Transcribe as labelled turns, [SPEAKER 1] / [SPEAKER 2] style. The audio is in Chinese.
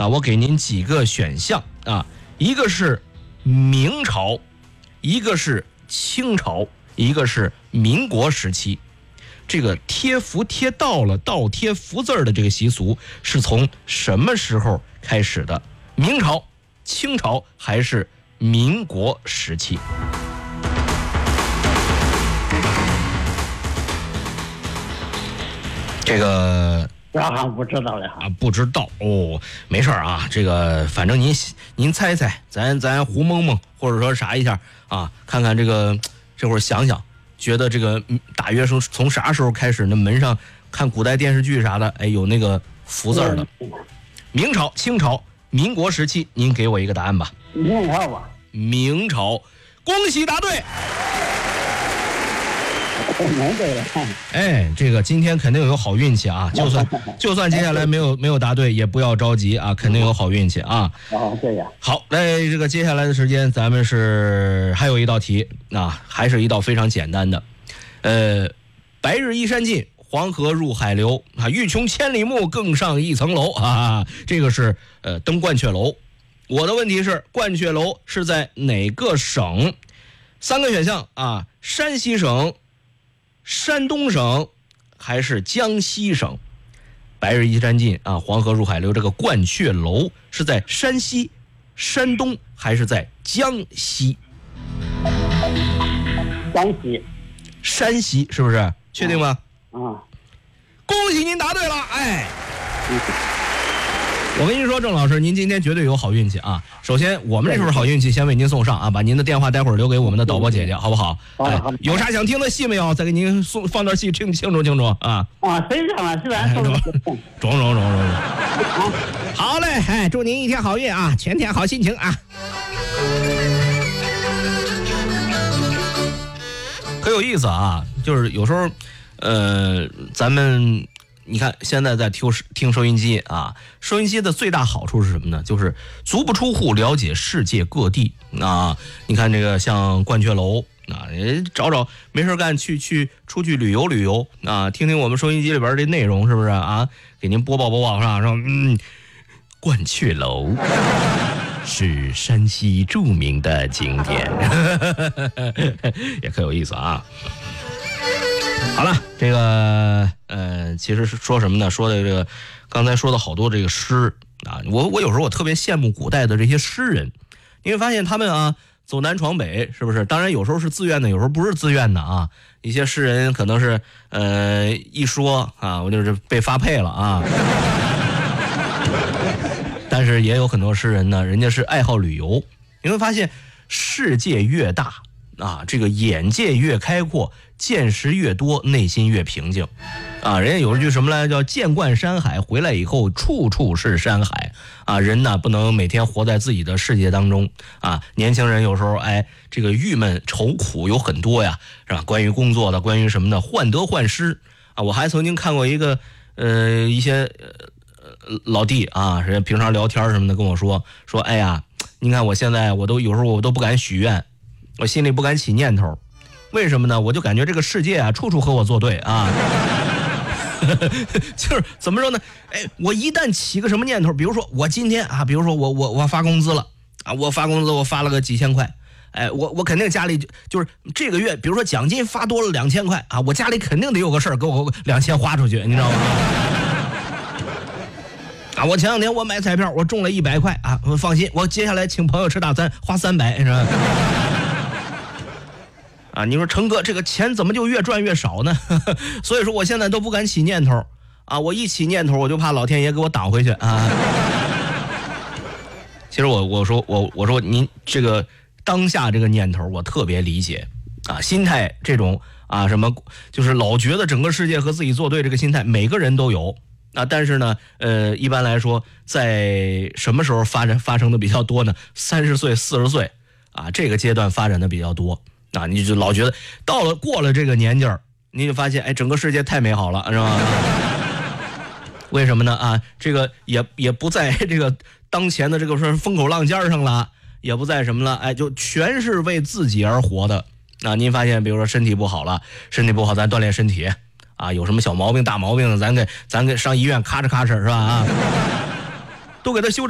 [SPEAKER 1] 啊，我给您几个选项啊，一个是明朝，一个是清朝，一个是民国时期。这个贴福贴到了倒贴福字的这个习俗是从什么时候开始的？明朝、清朝还是民国时期？这个
[SPEAKER 2] 不知道了
[SPEAKER 1] 啊，不知道哦，没事啊，这个反正您猜猜，咱胡蒙蒙或者说啥一下啊，看看这会儿想想，觉得这个大约是从啥时候开始？那门上看古代电视剧啥的，哎，有那个福字的。明朝、清朝、民国时期，您给我一个答案吧。
[SPEAKER 2] 明朝吧。
[SPEAKER 1] 明朝，恭喜答对。
[SPEAKER 2] 对了，
[SPEAKER 1] 哎，这个今天肯定有好运气啊！就算接下来没有答对，也不要着急啊，肯定有好运气啊！
[SPEAKER 2] 哦，对呀。
[SPEAKER 1] 好，那这个接下来的时间，咱们还有一道题啊，还是一道非常简单的，白日依山尽，黄河入海流啊，欲穷千里目，更上一层楼啊！这个是登鹳雀楼。我的问题是，鹳雀楼是在哪个省？3个选项啊，山西省、山东省还是江西省？白日依山尽啊，黄河入海流，这个鹳雀楼是在山西、山东还是在江西？
[SPEAKER 2] 江西。
[SPEAKER 1] 山西是不是？确定吗？
[SPEAKER 2] 啊。
[SPEAKER 1] 恭喜您答对了，哎。我跟您说，郑老师，您今天绝对有好运气啊！首先，我们这份好运气先为您送上啊，把您的电话待会儿留给我们的导播姐姐，好不好？哎，有啥想听的戏没有？再给您放段戏，清楚啊！
[SPEAKER 2] 啊，谁让啊？是吧？
[SPEAKER 1] 中。好嘞，哎，祝您一天好运啊，全天好心情啊！可有意思啊，就是有时候，咱们。你看，现在在听收音机啊，收音机的最大好处是什么呢？就是足不出户了解世界各地啊。你看这个像鹳雀楼啊，找没事干出去旅游啊，听听我们收音机里边的内容是不是啊？给您播报上说，鹳雀楼是山西著名的景点，也可有意思啊。好了，这个其实是说什么呢？说的这个刚才说的好多这个诗啊，我有时候我特别羡慕古代的这些诗人，你会发现他们啊走南闯北，是不是？当然有时候是自愿的，有时候不是自愿的啊。一些诗人可能是一说啊，我就是被发配了啊。但是也有很多诗人呢，人家是爱好旅游，你会发现世界越大啊，这个眼界越开阔，见识越多，内心越平静啊。人家有一句什么来，叫见惯山海，回来以后处处是山海啊。人呢不能每天活在自己的世界当中啊。年轻人有时候这个郁闷愁苦有很多呀，是吧？关于工作的，关于什么的，患得患失啊。我还曾经看过一个一些老弟啊，人家平常聊天什么的跟我说，哎呀，你看我现在有时候我都不敢许愿，我心里不敢起念头，为什么呢？我就感觉这个世界啊，处处和我作对啊。就是怎么说呢？我一旦起个什么念头，比如说我今天啊，比如说我发工资了啊，我发工资我发了个几千块，我肯定家里就是这个月，比如说奖金发多了2000块啊，我家里肯定得有个事儿给我2000花出去，你知道吗？啊，我前两天我买彩票，我中了100块啊，我放心，我接下来请朋友吃大餐花300，是吧？啊，你说成哥这个钱怎么就越赚越少呢？所以说我现在都不敢起念头啊，我一起念头我就怕老天爷给我挡回去啊。其实我说您这个当下这个念头我特别理解啊，心态这种啊什么就是老觉得整个世界和自己作对这个心态，每个人都有。啊，但是呢，一般来说，在什么时候发生的比较多呢？30岁、40岁啊，这个阶段发展的比较多啊，你就老觉得过了这个年纪儿，你就发现，整个世界太美好了，是吧？为什么呢？啊，这个也不在这个当前的这个说风口浪尖上了，也不在什么了，就全是为自己而活的。啊，您发现，比如说身体不好了，身体不好，咱锻炼身体。啊，有什么小毛病、大毛病的，咱给上医院咔哧是吧？啊，都给他修。